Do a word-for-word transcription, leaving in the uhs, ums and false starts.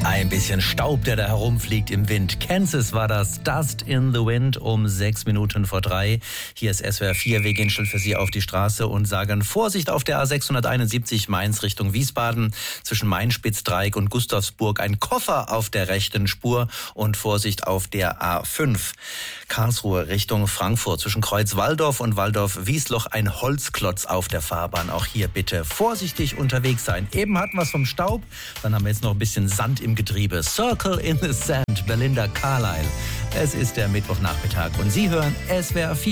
Ein bisschen Staub, der da herumfliegt im Wind. Kansas war das. Dust in the Wind um sechs Minuten vor drei. Hier ist S W R vier. Wir gehen schnell für Sie auf die Straße und sagen Vorsicht auf der A sechshunderteinundsiebzig Mainz Richtung Wiesbaden. Zwischen Mainspitz-Dreieck und Gustavsburg ein Koffer auf der rechten Spur. Und Vorsicht auf der A fünf. Karlsruhe Richtung Frankfurt. Zwischen Kreuz Walldorf und Walldorf-Wiesloch ein Holzklotz auf der Fahrbahn. Auch hier bitte vorsichtig unterwegs sein. Eben hatten wir es vom Staub. Dann haben wir jetzt noch ein bisschen Sand im Getriebe. Circle in the Sand, Belinda Carlisle. Es ist der Mittwochnachmittag und Sie hören S W R vier.